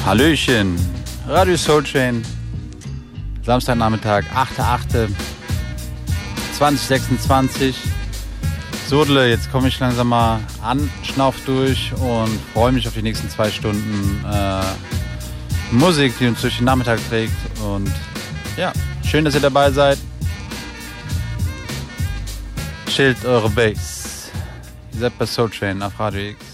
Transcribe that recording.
Hallöchen, Radio Soul Train, Samstagnachmittag, 8.8.2026. Sodele, jetzt komme ich langsam mal an, schnauf durch und freue mich auf die nächsten 2 Stunden Musik, die uns durch den Nachmittag trägt. Und ja, schön, dass ihr dabei seid. Chillt eure Bass. Ihr seid bei Soul Train auf Radio X.